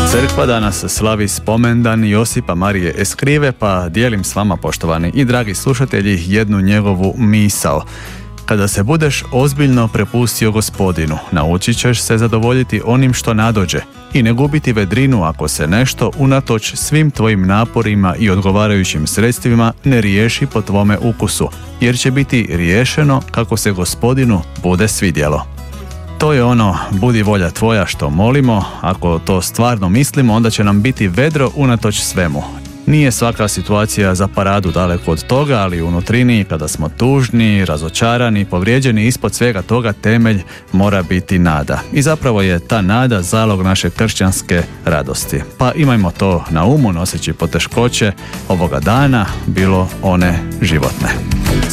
Crkva danas slavi spomendan Josipa Marije Eskrive, pa dijelim s vama, poštovani i dragi slušatelji, jednu njegovu misao. Kada se budeš ozbiljno prepustio Gospodinu, naučit ćeš se zadovoljiti onim što nadođe i ne gubiti vedrinu ako se nešto, unatoč svim tvojim naporima i odgovarajućim sredstvima, ne riješi po tvome ukusu, jer će biti riješeno kako se Gospodinu bude svidjelo. To je ono, budi volja tvoja, što molimo. Ako to stvarno mislimo, onda će nam biti vedro unatoč svemu. Nije svaka situacija za paradu, daleko od toga, ali u unutrini, kada smo tužni, razočarani, povrijeđeni, ispod svega toga temelj mora biti nada. I zapravo je ta nada zalog naše kršćanske radosti. Pa imajmo to na umu noseći poteškoće ovoga dana, bilo one životne.